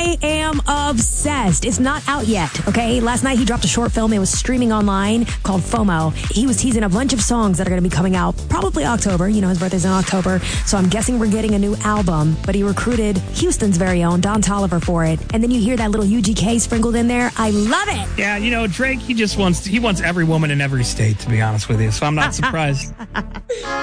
I am obsessed. It's not out yet, okay? Last night he dropped a short film. It was streaming online called FOMO. He was teasing a bunch of songs that are going to be coming out probably October. You know, his birthday's in October. So I'm guessing we're getting a new album. But he recruited Houston's very own Don Toliver for it. And then you hear that little UGK sprinkled in there. I love it. Yeah, you know, Drake, he wants every woman in every state, to be honest with you. So I'm not surprised.